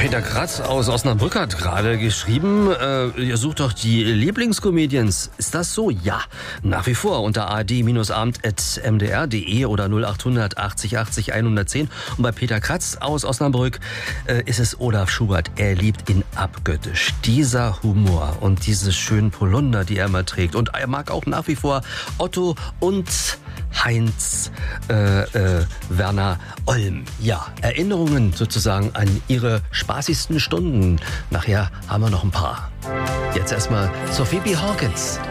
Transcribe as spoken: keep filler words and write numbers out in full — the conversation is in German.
Peter Kratz aus Osnabrück hat gerade geschrieben, äh, ihr sucht doch die Lieblingscomedians. Ist das so? Ja, nach wie vor unter a d abend at m d r punkt d e oder null achthundert achtzig achtzig hundertzehn. Und bei Peter Kratz aus Osnabrück äh, ist es Olaf Schubert. Er liebt ihn abgöttisch. Dieser Humor und diese schönen Polunder, die er immer trägt. Und er mag auch nach wie vor Otto und Heinz äh, äh, Werner Olm. Ja, Erinnerungen sozusagen an ihre spaßigsten Stunden. Nachher haben wir noch ein paar. Jetzt erstmal zur Phoebe Hawkins.